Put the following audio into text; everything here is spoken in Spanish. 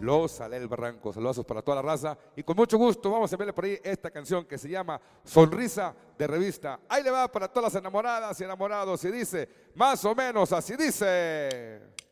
Los Ale del Barranco. Saludos para toda la raza. Y con mucho gusto vamos a verle por ahí esta canción que se llama Sonrisa de Revista. Ahí le va para todas las enamoradas y enamorados y dice, más o menos así dice.